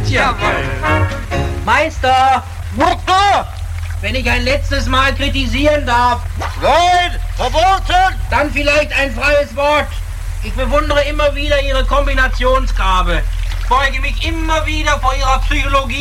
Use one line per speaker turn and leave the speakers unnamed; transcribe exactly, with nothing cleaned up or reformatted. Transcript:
Jawohl.
Meister,
Mutter!
wenn ich ein letztes Mal kritisieren darf,
Nein! Verboten!
dann vielleicht ein freies Wort. Ich bewundere immer wieder Ihre Kombinationsgabe. Ich beuge mich immer wieder vor Ihrer Psychologie.